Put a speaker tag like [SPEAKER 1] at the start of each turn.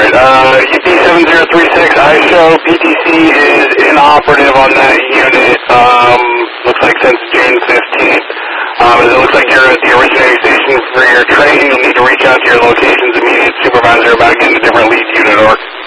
[SPEAKER 1] Alright, UP7036, I show PTC is inoperative on that unit, looks like since June 15th. It looks like you're at the originating station for your training. You'll need to reach out to your location's immediate supervisor about getting a different lead unit or